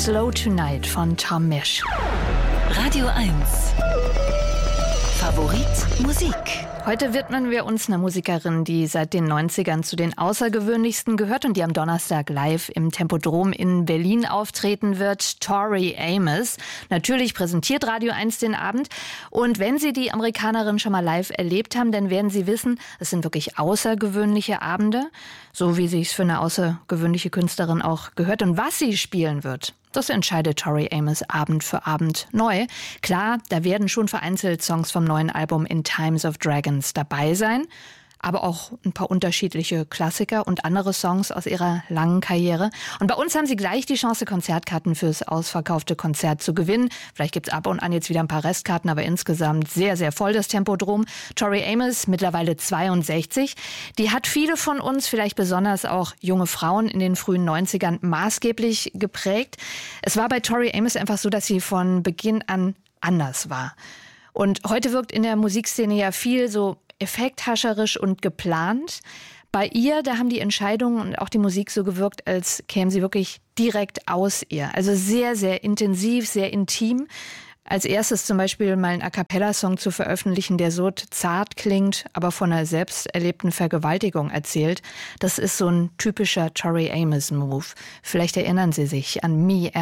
Slow Tonight von Tom Misch. Radio 1. Favorit Musik. Heute widmen wir uns einer Musikerin, die seit den 90ern zu den außergewöhnlichsten gehört und die am Donnerstag live im Tempodrom in Berlin auftreten wird. Tori Amos. Natürlich präsentiert Radio 1 den Abend. Und wenn Sie die Amerikanerin schon mal live erlebt haben, dann werden Sie wissen, es sind wirklich außergewöhnliche Abende, so wie sich's für eine außergewöhnliche Künstlerin auch gehört. Und was sie spielen wird, das entscheidet Tori Amos Abend für Abend neu. Klar, da werden schon vereinzelt Songs vom neuen Album In Times of Dragons dabei sein, aber auch ein paar unterschiedliche Klassiker und andere Songs aus ihrer langen Karriere. Und bei uns haben Sie gleich die Chance, Konzertkarten fürs ausverkaufte Konzert zu gewinnen. Vielleicht gibt's ab und an jetzt wieder ein paar Restkarten, aber insgesamt sehr, sehr voll das Tempodrom. Tori Amos, mittlerweile 62, die hat viele von uns, vielleicht besonders auch junge Frauen in den frühen 90ern, maßgeblich geprägt. Es war bei Tori Amos einfach so, dass sie von Beginn an anders war. Und heute wirkt in der Musikszene ja viel so effekthascherisch und geplant. Bei ihr, da haben die Entscheidungen und auch die Musik so gewirkt, als kämen sie wirklich direkt aus ihr. Also sehr, sehr intensiv, sehr intim. Als erstes zum Beispiel mal einen A-cappella-Song zu veröffentlichen, der so zart klingt, aber von einer selbst erlebten Vergewaltigung erzählt. Das ist so ein typischer Tori Amos-Move. Vielleicht erinnern Sie sich an Me